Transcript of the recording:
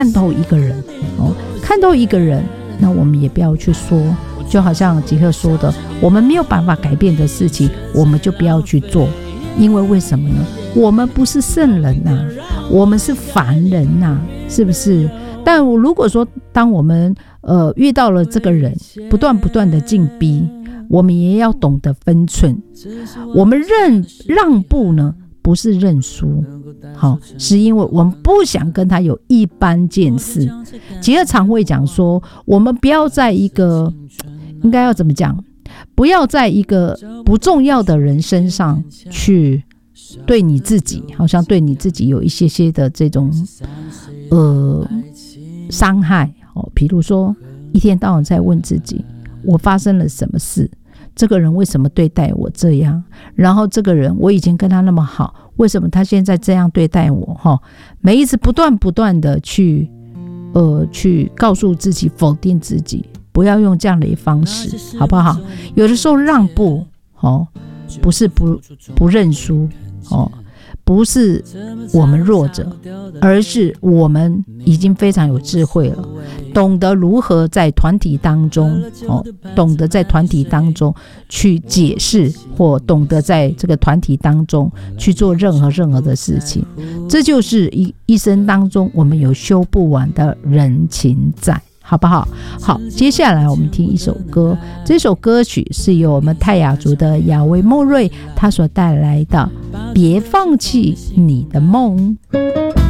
看透一个人看透一个人，那我们也不要去说，就好像吉克说的，我们没有办法改变的事情，我们就不要去做。因为为什么呢？我们不是圣人啊，我们是凡人啊，是不是？但如果说当我们遇到了这个人，不断的进逼，我们也要懂得分寸。我们让步呢，不是认输，是因为我们不想跟他有一般见识。吉尔常会讲说，我们不要在一个应该要怎么讲，不要在一个不重要的人身上去对你自己，好像对你自己有一些的这种伤害。比如说一天到晚在问自己，我发生了什么事，这个人为什么对待我这样，然后这个人我以前跟他那么好，为什么他现在这样对待我。每一次不断的去告诉自己，否定自己，不要用这样的一方式，好不好？有的时候让步不是不认输不是我们弱者，而是我们已经非常有智慧了，懂得如何在团体当中懂得在团体当中去解释，或懂得在这个团体当中去做任何的事情。这就是一生当中我们有修不完的人情债，好不好？好，接下来我们听一首歌，这首歌曲是由我们泰雅族的亚维莫瑞他所带来的《别放弃你的梦》。